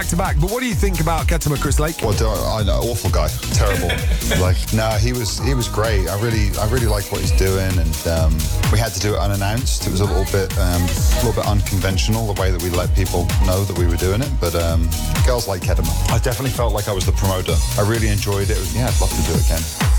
to back. But what do you think about Ketama Chris Lake? Well, I know, awful guy, terrible. He was great. I really liked what he's doing, and we had to do it unannounced. It was a little bit unconventional the way that we let people know that we were doing it. But girls like Ketama. I definitely felt like I was the promoter. I really enjoyed it. I'd love to do it again.